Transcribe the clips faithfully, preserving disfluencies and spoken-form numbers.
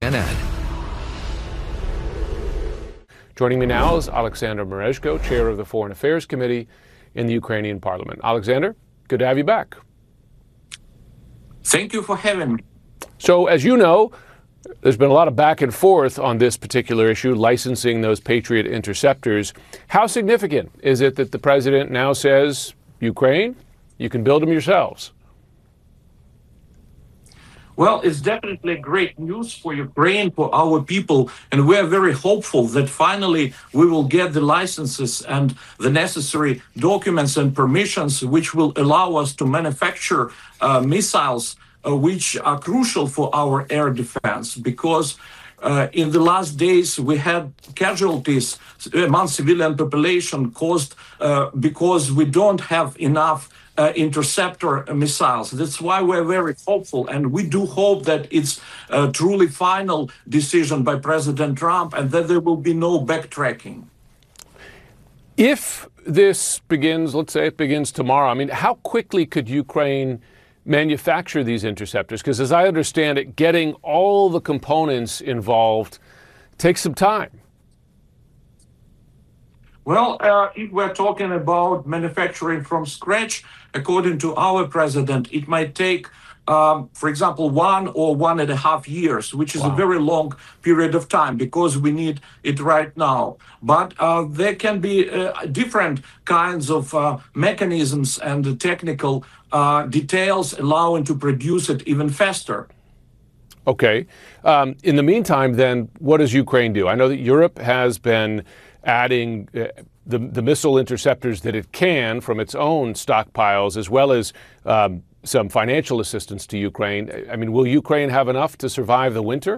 N N. Joining me now is Alexander Merezhko, chair of the Foreign Affairs Committee in the Ukrainian Parliament. Alexander, good to have you back. Thank you for having me. So, as you know, there's been a lot of back and forth on this particular issue, licensing those Patriot interceptors. How significant is it that the president now says, Ukraine, you can build them yourselves? Well, it's definitely great news for Ukraine, for our people, and we're very hopeful that finally we will get the licenses and the necessary documents and permissions which will allow us to manufacture uh, missiles uh, which are crucial for our air defense, because uh, in the last days we had casualties among civilian population caused uh, because we don't have enough Uh, interceptor missiles. That's why we're very hopeful, and we do hope that it's a truly final decision by President Trump and that there will be no backtracking. If this begins, let's say it begins tomorrow, I mean, how quickly could Ukraine manufacture these interceptors? Because as I understand it, getting all the components involved takes some time. Well, uh, if we're talking about manufacturing from scratch, according to our president, it might take, um, for example, one or one and a half years, which is wow. a very long period of time because we need it right now. But uh, there can be uh, different kinds of uh, mechanisms and technical uh, details allowing to produce it even faster. Okay. Um, in the meantime, then, what does Ukraine do? I know that Europe has been adding uh, the, the missile interceptors that it can from its own stockpiles, as well as um, some financial assistance to Ukraine. I mean, will Ukraine have enough to survive the winter?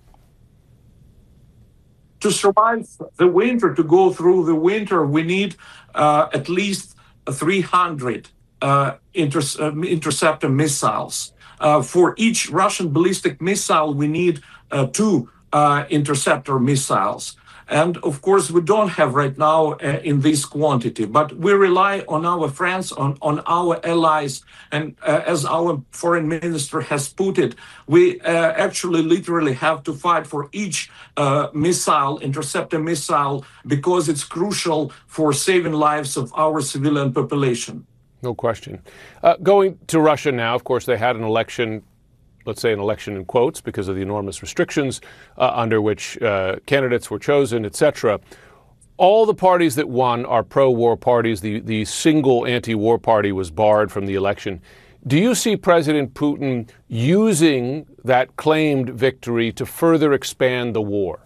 To survive the winter, to go through the winter, we need uh, at least three hundred uh, inter- uh, interceptor missiles. Uh, for each Russian ballistic missile, we need uh, two uh, interceptor missiles. And of course, we don't have right now uh, in this quantity, but we rely on our friends, on, on our allies. And uh, as our foreign minister has put it, we uh, actually literally have to fight for each uh, missile, interceptor missile, because it's crucial for saving lives of our civilian population. No question. Uh, going to Russia now, of course, they had an election. Let's say an election in quotes because of the enormous restrictions uh, under which uh, candidates were chosen, et cetera. All the parties that won are pro-war parties. The, the single anti-war party was barred from the election. Do you see President Putin using that claimed victory to further expand the war?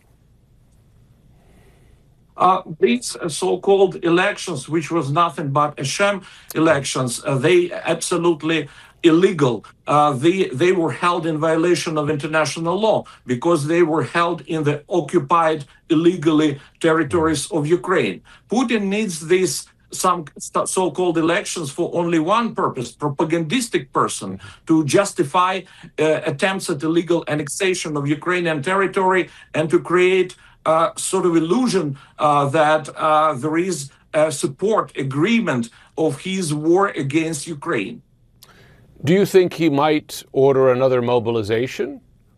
Uh, these so-called elections, which was nothing but a sham elections, uh, they absolutely illegal. Uh, they, they were held in violation of international law because they were held in the occupied illegally territories of Ukraine. Putin needs these some so-called elections for only one purpose, propagandistic person, to justify uh, attempts at illegal annexation of Ukrainian territory and to create a sort of illusion uh, that uh, there is a support agreement of his war against Ukraine. Do you think he might order another mobilization?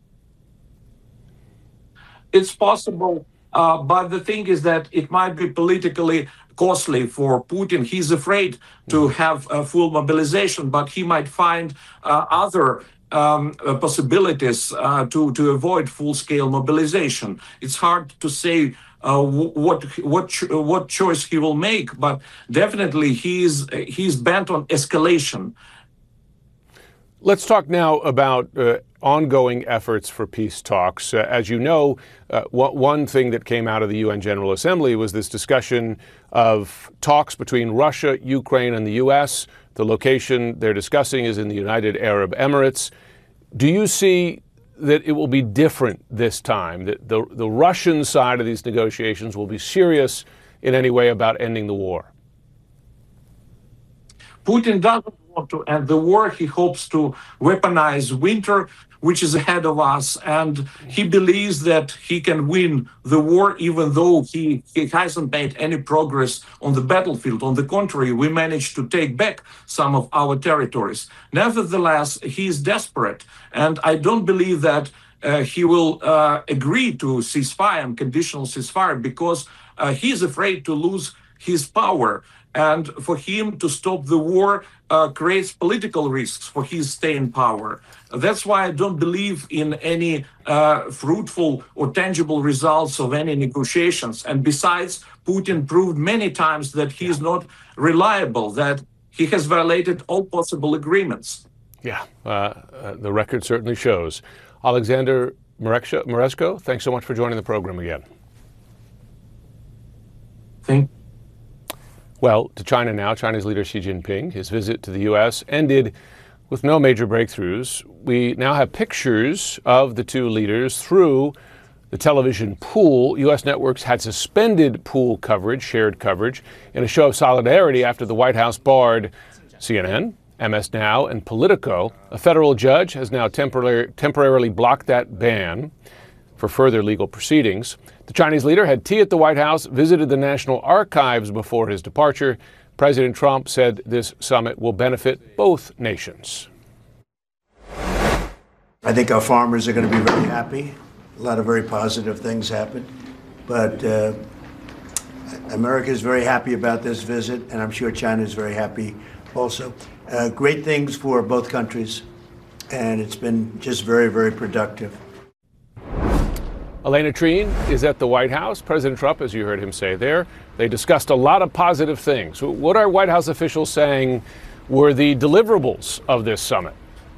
It's possible, uh, but the thing is that it might be politically costly for Putin. He's afraid to have a full mobilization, but he might find uh, other um, possibilities uh, to, to avoid full-scale mobilization. It's hard to say uh, what what what choice he will make, but definitely he's he's bent on escalation. Let's talk now about uh, ongoing efforts for peace talks. Uh, as you know, uh, w- one thing that came out of the U N General Assembly was this discussion of talks between Russia, Ukraine, and the U S. The location they're discussing is in the United Arab Emirates. Do you see that it will be different this time, that the, the Russian side of these negotiations will be serious in any way about ending the war? Putin doesn't want to end the war. He hopes to weaponize winter, which is ahead of us. And he believes that he can win the war, even though he, he hasn't made any progress on the battlefield. On the contrary, we managed to take back some of our territories. Nevertheless, he is desperate. And I don't believe that uh, he will uh, agree to ceasefire and conditional ceasefire because uh, he's afraid to lose his power. And for him to stop the war uh, creates political risks for his stay in power. That's why I don't believe in any uh, fruitful or tangible results of any negotiations. And besides, Putin proved many times that he is not reliable, that he has violated all possible agreements. Yeah, uh, uh, the record certainly shows. Alexander Mereshko, thanks so much for joining the program again. Thank you. Well, to China now, China's leader Xi Jinping. His visit to the U S ended with no major breakthroughs. We now have pictures of the two leaders through the television pool. U S networks had suspended pool coverage, shared coverage, in a show of solidarity after the White House barred C N N, M S Now, and Politico. A federal judge has now temporarily, temporarily blocked that ban for further legal proceedings. The Chinese leader had tea at the White House, visited the National Archives before his departure. President Trump said this summit will benefit both nations. I think our farmers are going to be very happy. A lot of very positive things happened. But uh, America is very happy about this visit, and I'm sure China is very happy also. Uh, great things for both countries, and it's been just very, very productive. Elena Treen is at the White House. President Trump, as you heard him say there, they discussed a lot of positive things. What are White House officials saying were the deliverables of this summit?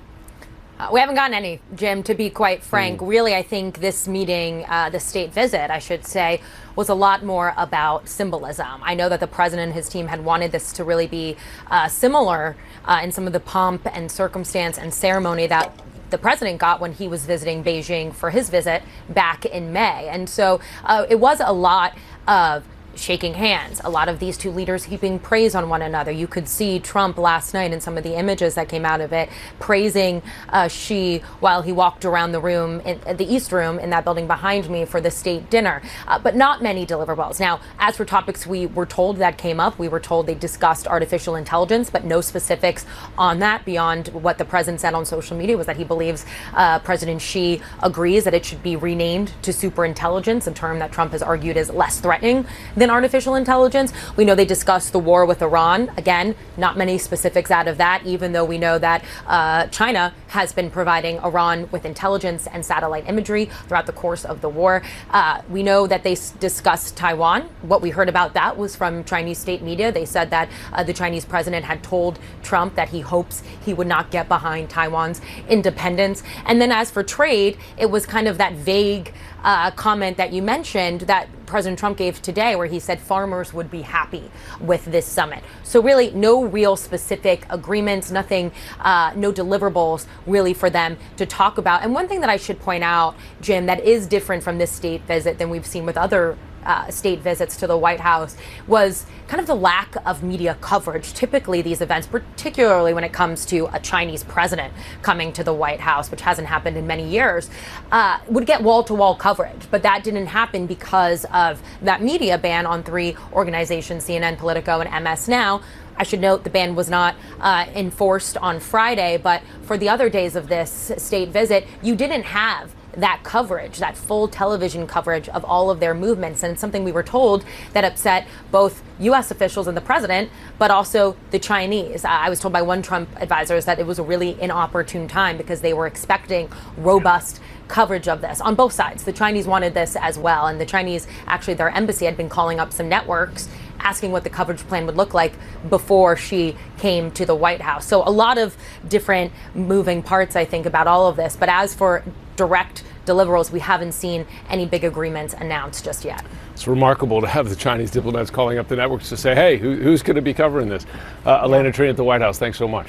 Uh, we haven't gotten any, Jim, to be quite frank. Mm. Really, I think this meeting, uh, the state visit, I should say, was a lot more about symbolism. I know that the president and his team had wanted this to really be uh, similar uh, in some of the pomp and circumstance and ceremony that the president got when he was visiting Beijing for his visit back in May. And so uh, it was a lot of shaking hands, a lot of these two leaders heaping praise on one another. You could see Trump last night in some of the images that came out of it, praising uh, Xi while he walked around the room, in, the East Room in that building behind me for the state dinner, uh, but not many deliverables. Now, as for topics we were told that came up, we were told they discussed artificial intelligence, but no specifics on that beyond what the president said on social media was that he believes uh, President Xi agrees that it should be renamed to superintelligence, a term that Trump has argued is less threatening than artificial intelligence. We know they discussed the war with Iran. Again, not many specifics out of that, even though we know that uh, China has been providing Iran with intelligence and satellite imagery throughout the course of the war. Uh, we know that they s- discussed Taiwan. What we heard about that was from Chinese state media. They said that uh, the Chinese president had told Trump that he hopes he would not get behind Taiwan's independence. And then as for trade, it was kind of that vague uh, comment that you mentioned that President Trump gave today, where he said farmers would be happy with this summit. So really no real specific agreements, nothing, uh, no deliverables really for them to talk about. And one thing that I should point out, Jim, that is different from this state visit than we've seen with other Uh, state visits to the White House was kind of the lack of media coverage. Typically these events, particularly when it comes to a Chinese president coming to the White House, which hasn't happened in many years, uh, would get wall-to-wall coverage. But that didn't happen because of that media ban on three organizations, C N N, Politico, and M S Now. I should note the ban was not uh, enforced on Friday, but for the other days of this state visit, you didn't have that coverage, that full television coverage of all of their movements. And it's something we were told that upset both U S officials and the president, but also the Chinese. Uh, I was told by one Trump advisor that it was a really inopportune time because they were expecting robust coverage of this on both sides. The Chinese wanted this as well. And the Chinese, actually, their embassy had been calling up some networks asking what the coverage plan would look like before she came to the White House. So a lot of different moving parts, I think, about all of this. But as for direct deliverables, we haven't seen any big agreements announced just yet. It's remarkable to have the Chinese diplomats calling up the networks to say, hey, who, who's going to be covering this? Uh, Elena Treen at the White House, thanks so much.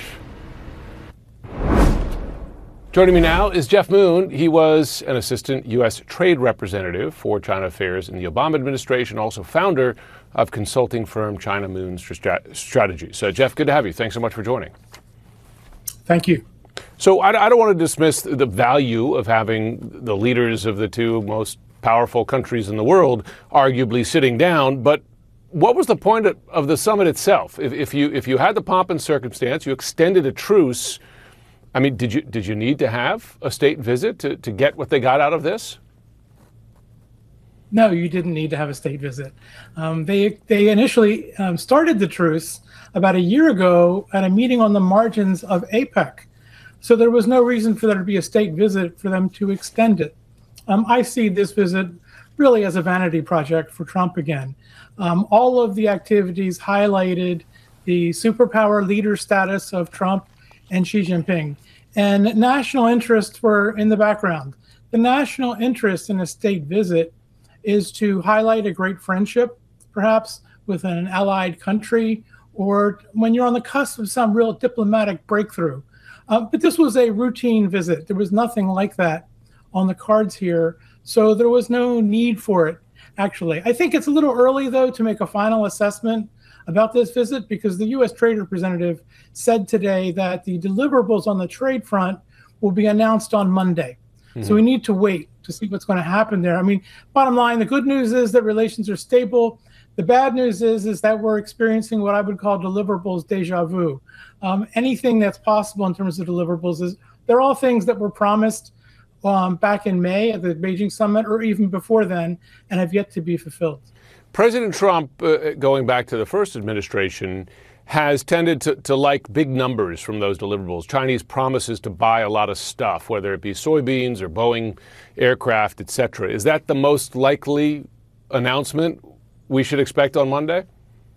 Joining me now is Jeff Moon. He was an assistant U S trade representative for China affairs in the Obama administration, also founder of consulting firm China Moon Strategies. So, Jeff, good to have you. Thanks so much for joining. Thank you. So I, I don't want to dismiss the value of having the leaders of the two most powerful countries in the world arguably sitting down, but what was the point of, of the summit itself? If, if you if you had the pomp and circumstance, you extended a truce, I mean, did you did you need to have a state visit to, to get what they got out of this? No, you didn't need to have a state visit. Um, they they initially um, started the truce about a year ago at a meeting on the margins of APEC. So there was no reason for there to be a state visit for them to extend it. Um, I see this visit really as a vanity project for Trump again. Um, all of the activities highlighted the superpower leader status of Trump and Xi Jinping. And national interests were in the background. The national interest in a state visit is to highlight a great friendship, perhaps with an allied country, or when you're on the cusp of some real diplomatic breakthrough. Uh, but this was a routine visit. There was nothing like that on the cards here. So there was no need for it, actually. I think it's a little early, though, to make a final assessment about this visit, because the U S Trade Representative said today that the deliverables on the trade front will be announced on Monday. Mm-hmm. So we need to wait to see what's going to happen there. I mean, bottom line, the good news is that relations are stable. The bad news is, is that we're experiencing what I would call deliverables deja vu. Um, anything that's possible in terms of deliverables is, they're all things that were promised um, back in May at the Beijing summit, or even before then, and have yet to be fulfilled. President Trump, uh, going back to the first administration, has tended to, to like big numbers from those deliverables. Chinese promises to buy a lot of stuff, whether it be soybeans or Boeing aircraft, et cetera. Is that the most likely announcement we should expect on Monday?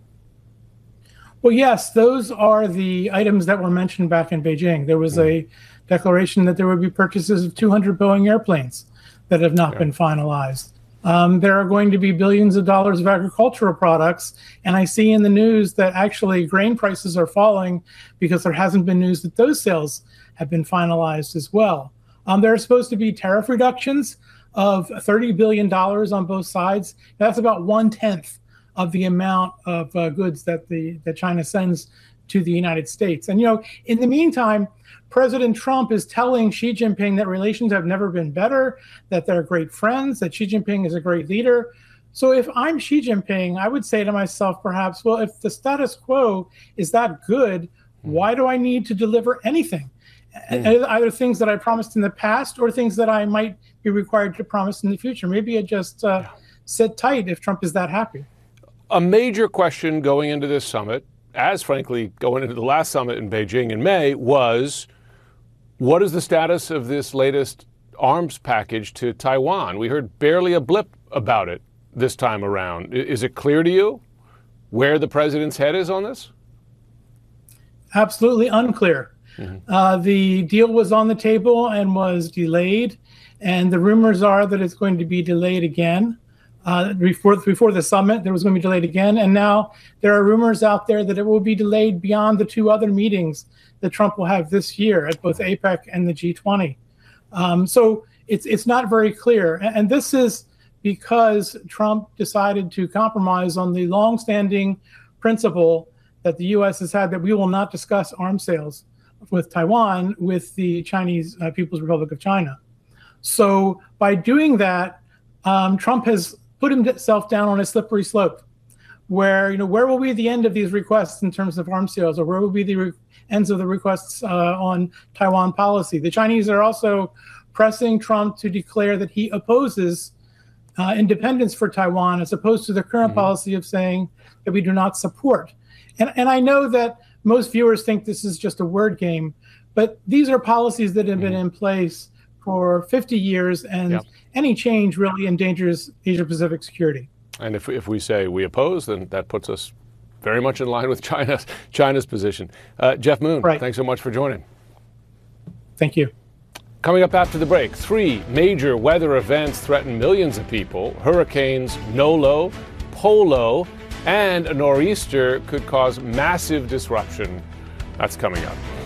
Well, yes, those are the items that were mentioned back in Beijing. There was a declaration that there would be purchases of two hundred Boeing airplanes that have not yeah. been finalized. Um, there are going to be billions of dollars of agricultural products. And I see in the news that actually grain prices are falling because there hasn't been news that those sales have been finalized as well. Um, there are supposed to be tariff reductions of thirty billion dollars on both sides. That's about one tenth of the amount of uh, goods that the that China sends to the United States. And, you know, in the meantime, President Trump is telling Xi Jinping that relations have never been better, that they're great friends, that Xi Jinping is a great leader. So if I'm Xi Jinping, I would say to myself, perhaps, well, if the status quo is that good, why do I need to deliver anything? Mm. Either things that I promised in the past or things that I might be required to promise in the future. Maybe I just uh, sit tight if Trump is that happy. A major question going into this summit, as frankly going into the last summit in Beijing in May, was what is the status of this latest arms package to Taiwan? We heard barely a blip about it this time around. Is it clear to you where the president's head is on this? Absolutely unclear. Mm-hmm. Uh, the deal was on the table and was delayed, and the rumors are that it's going to be delayed again. Uh, before, before the summit, there was going to be delayed again. And now there are rumors out there that it will be delayed beyond the two other meetings that Trump will have this year at both APEC and the G twenty. Um, so it's it's not very clear. And, and this is because Trump decided to compromise on the longstanding principle that the U S has had that we will not discuss arms sales with Taiwan with the Chinese uh, People's Republic of China. So by doing that, um, Trump has put himself down on a slippery slope where, you know, where will be the end of these requests in terms of arms sales, or where will be the re- ends of the requests uh, on Taiwan policy? The Chinese are also pressing Trump to declare that he opposes uh, independence for Taiwan, as opposed to the current mm-hmm. policy of saying that we do not support. And, and I know that most viewers think this is just a word game, but these are policies that have mm-hmm. been in place for fifty years, and yep. any change really endangers Asia-Pacific security. And if, if we say we oppose, then that puts us very much in line with China's, China's position. Uh, Jeff Moon, right. thanks so much for joining. Thank you. Coming up after the break, three major weather events threaten millions of people. Hurricanes Nolo, Polo, and a nor'easter could cause massive disruption. That's coming up.